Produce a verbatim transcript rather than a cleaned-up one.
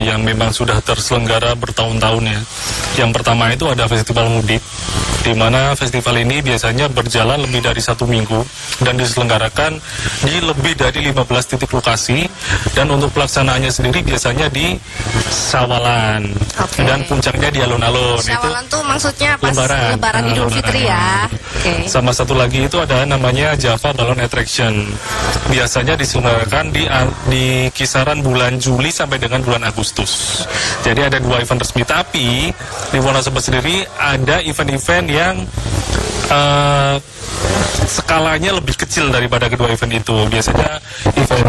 yang memang sudah terselenggara bertahun-tahun ya. Yang pertama itu ada Festival Mudik, di mana festival ini biasanya berjalan lebih dari satu minggu dan diselenggarakan di lebih dari lima belas titik lokasi, dan untuk pelaksanaannya sendiri biasanya di Sawalan. Oke. Dan puncaknya di alun-alun. Sawalan tuh maksudnya pas Lebaran. Lebaran Idul Ah, Fitri ya. Oke. Sama satu lagi itu ada namanya Java Balloon Attraction. Biasanya diselenggarakan di di kisaran bulan Juli sampai dengan bulan Agustus. Jadi ada dua event resmi, tapi di Wonosobo sendiri ada event-event yang uh, skalanya lebih kecil daripada kedua event itu. Biasanya event